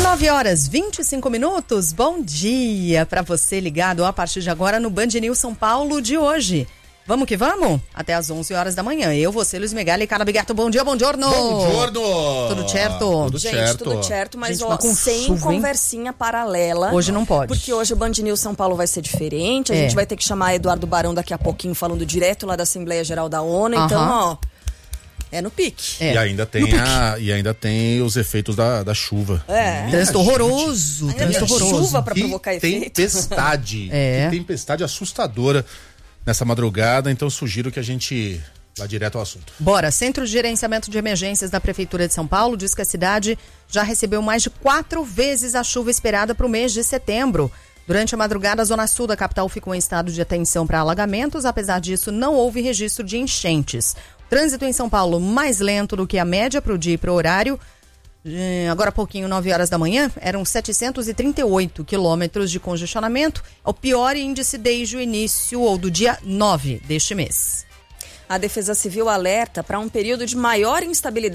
9h25. Bom dia para você ligado a partir de agora no Band News São Paulo de hoje. Vamos que vamos? Até às 11h da manhã. Eu, você, Luiz Megali e Carla Bigato. Bom dia, bom giorno. Bom giorno. Tudo certo? Tudo Gente, certo. tudo certo, mas Gente, com sem chuva, conversinha paralela. Hoje não pode. Porque hoje o Band News São Paulo vai ser diferente. A gente vai ter que chamar Eduardo Barão daqui a pouquinho, falando direto lá da Assembleia Geral da ONU. Então, ó, é no pique. E ainda tem os efeitos da chuva. Trânsito horroroso. Ainda tem chuva pra provocar efeito. Tempestade. Que tempestade assustadora nessa madrugada. Então sugiro que a gente vá direto ao assunto. Bora. Centro de Gerenciamento de Emergências da Prefeitura de São Paulo diz que a cidade já recebeu mais de 4 vezes a chuva esperada para o mês de setembro. Durante a madrugada, a zona sul da capital ficou em estado de atenção para alagamentos. Apesar disso, não houve registro de enchentes. O trânsito em São Paulo mais lento do que a média para o dia e para o horário. Agora há pouquinho, 9h da manhã, eram 738 quilômetros de congestionamento. É o pior índice desde o início ou do dia 9 deste mês. A Defesa Civil alerta para um período de maior instabilidade